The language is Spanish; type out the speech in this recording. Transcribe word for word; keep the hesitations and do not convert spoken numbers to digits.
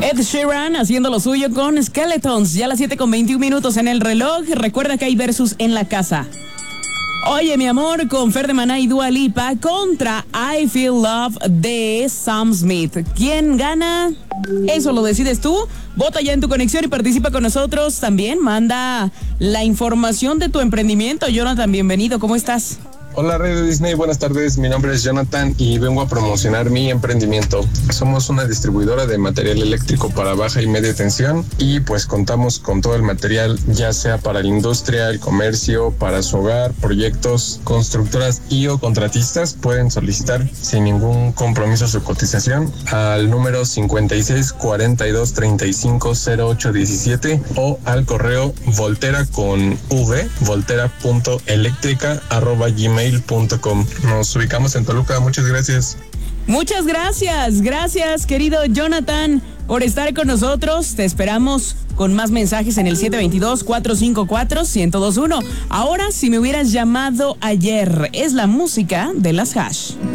Ed Sheeran haciendo lo suyo con Skeletons. Ya a las siete con veintiún minutos en el reloj. Recuerda que hay versus en la casa. Oye, mi amor, con Fer de Maná y Dua Lipa contra I Feel Love de Sam Smith. ¿Quién gana? Eso lo decides tú. Vota ya en tu conexión y participa con nosotros. También manda la información de tu emprendimiento. Jonathan, bienvenido. ¿Cómo estás? Hola Radio Disney, buenas tardes, mi nombre es Jonathan y vengo a promocionar mi emprendimiento. Somos una distribuidora de material eléctrico para baja y media tensión y pues contamos con todo el material, ya sea para la industria, el comercio, para su hogar, proyectos, constructoras y o contratistas. Pueden solicitar sin ningún compromiso su cotización al número cincuenta y seis cuarenta y dos treinta y cinco cero ocho diecisiete o al correo voltera con v, voltera punto eléctrica arroba gmail punto com. Nos ubicamos en Toluca. Muchas gracias. Muchas gracias. Gracias, querido Jonathan, por estar con nosotros. Te esperamos con más mensajes en el siete dos dos, cuatro cinco cuatro, uno cero dos uno. Ahora, si me hubieras llamado ayer, es la música de las Hash.